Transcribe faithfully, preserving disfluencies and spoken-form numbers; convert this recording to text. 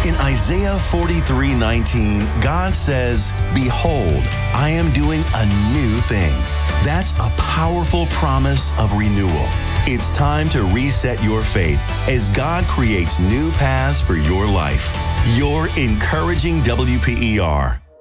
In Isaiah forty-three nineteen, God says, "Behold, I am doing a new thing." That's a powerful promise of renewal. It's time to reset your faith as God creates new paths for your life. Your encouraging W P E R.